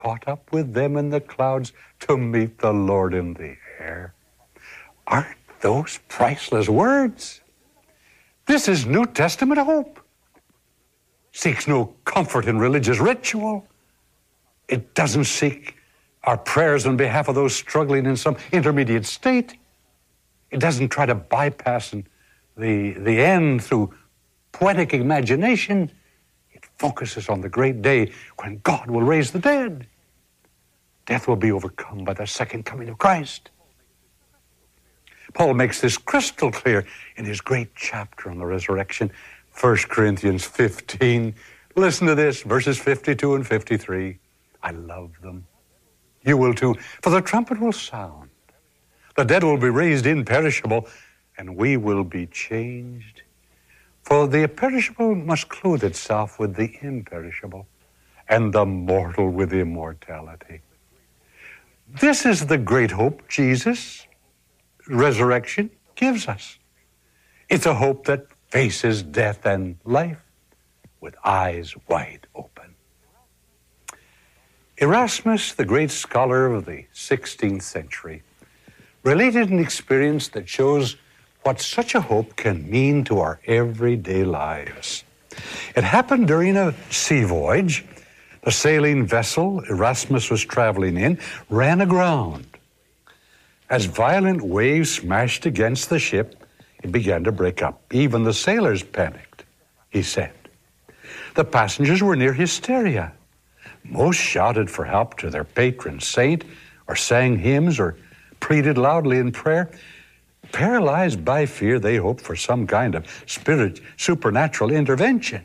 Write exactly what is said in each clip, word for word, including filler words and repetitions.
caught up with them in the clouds to meet the Lord in the air. Aren't those priceless words? This is New Testament hope. Seeks no comfort in religious ritual. It doesn't seek our prayers on behalf of those struggling in some intermediate state. It doesn't try to bypass the, the end through poetic imagination. It focuses on the great day when God will raise the dead. Death will be overcome by the second coming of Christ. Paul makes this crystal clear in his great chapter on the resurrection, First Corinthians fifteen. Listen to this, verses fifty-two and fifty-three. I love them. You will too. For the trumpet will sound. The dead will be raised imperishable, and we will be changed. For the perishable must clothe itself with the imperishable, and the mortal with immortality. This is the great hope Jesus' resurrection gives us. It's a hope that faces death and life with eyes wide open. Erasmus, the great scholar of the sixteenth century, related an experience that shows what such a hope can mean to our everyday lives. It happened during a sea voyage. The sailing vessel Erasmus was traveling in ran aground. As violent waves smashed against the ship, it began to break up. Even the sailors panicked, he said. The passengers were near hysteria. Most shouted for help to their patron saint, or sang hymns, or pleaded loudly in prayer. Paralyzed by fear, they hoped for some kind of spirit, supernatural intervention.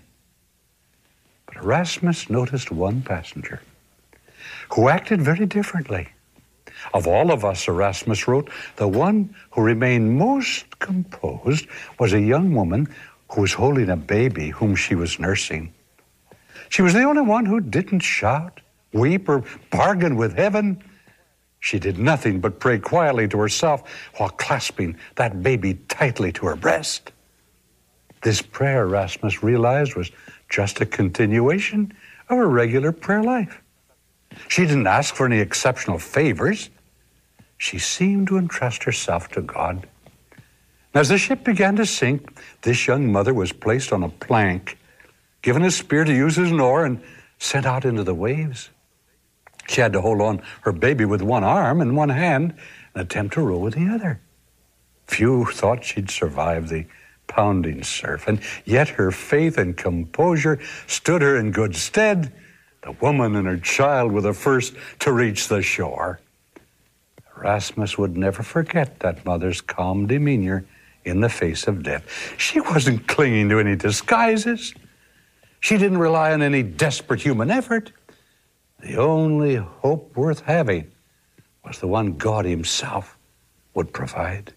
But Erasmus noticed one passenger who acted very differently. Of all of us, Erasmus wrote, the one who remained most composed was a young woman who was holding a baby whom she was nursing. She was the only one who didn't shout, weep, or bargain with heaven. She did nothing but pray quietly to herself while clasping that baby tightly to her breast. This prayer, Erasmus realized, was just a continuation of her regular prayer life. She didn't ask for any exceptional favors. She seemed to entrust herself to God. As the ship began to sink, this young mother was placed on a plank, given a spear to use as an oar, and sent out into the waves. She had to hold on her baby with one arm and one hand and attempt to row with the other. Few thought she'd survive the pounding surf, and yet her faith and composure stood her in good stead. The woman and her child were the first to reach the shore. Erasmus would never forget that mother's calm demeanor in the face of death. She wasn't clinging to any disguises. She didn't rely on any desperate human effort. The only hope worth having was the one God himself would provide.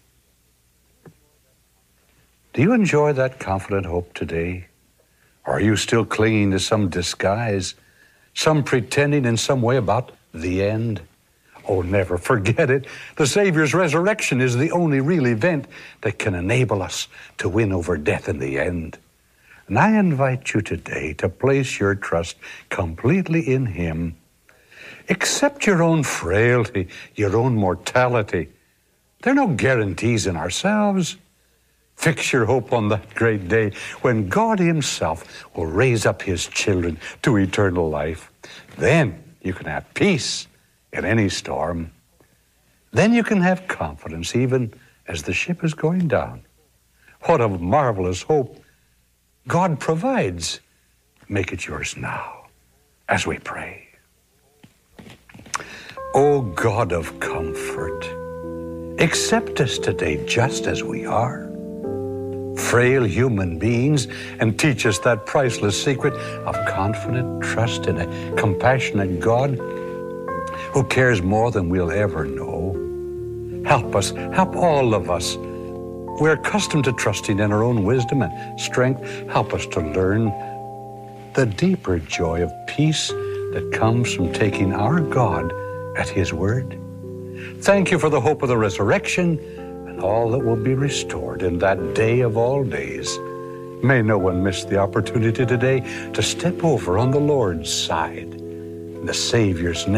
Do you enjoy that confident hope today? Or are you still clinging to some disguise, some pretending in some way about the end? Oh, never forget it. The Savior's resurrection is the only real event that can enable us to win over death in the end. And I invite you today to place your trust completely in him. Accept your own frailty, your own mortality. There are no guarantees in ourselves. Fix your hope on that great day when God himself will raise up his children to eternal life. Then you can have peace in any storm. Then you can have confidence even as the ship is going down. What a marvelous hope God provides. Make it yours now as we pray. O God of comfort, accept us today just as we are, frail human beings, and teach us that priceless secret of confident trust in a compassionate God who cares more than we'll ever know. Help us, help all of us. We're accustomed to trusting in our own wisdom and strength. Help us to learn the deeper joy of peace that comes from taking our God at his word. Thank you for the hope of the resurrection and all that will be restored in that day of all days. May no one miss the opportunity today to step over on the Lord's side. in the Savior's name.